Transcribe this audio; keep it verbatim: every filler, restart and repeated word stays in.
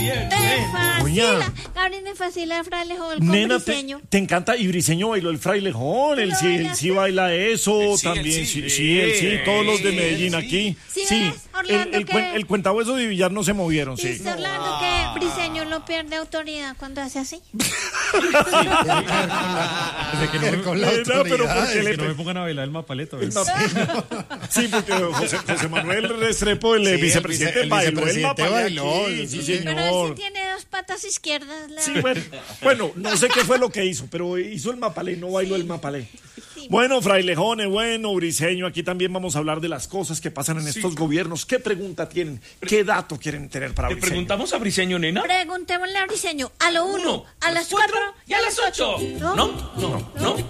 Bien, Me bien. fascina. Doña. Gabriel, me fascina el frailejón con Nena, te, Briseño. te encanta y Briseño bailó el frailejón, él ¿Lo sí, él bailaste? sí baila eso, Él sí, él también, sí. sí, sí, él sí, todos los de Sí, Medellín él sí. aquí, ¿Sí sí, ves, Orlando, el, el, que- cuen- el cuentahueso de Villar no se movieron, sí. Dice Orlando que Briseño no pierde autoridad cuando hace así. Desde que no, me, Con la Nena, pero autoridad. ¿por qué desde le que no pe- me pongan a bailar el mapaleto. el ¿ves? mapa- Sí, porque José, José Manuel Restrepo, el Sí, el vicepresidente, vice- el bailó el vicepresidente mapa bailó, aquí, sí, sí, Pero él sí señor. tiene dos patas izquierdas. La Sí, verdad. bueno, bueno, no sé qué fue lo que hizo, pero hizo el mapalé, no bailó el mapalé. Sí. Bueno, frailejones, bueno, Briseño, aquí también vamos a hablar de las cosas que pasan en estos gobiernos. ¿Qué pregunta tienen? ¿Qué dato quieren tener para ¿Le Briseño? preguntamos a Briseño, nena? Preguntémosle a Briseño a lo uno, a las cuatro y a las ocho. ¿No? No, no, no.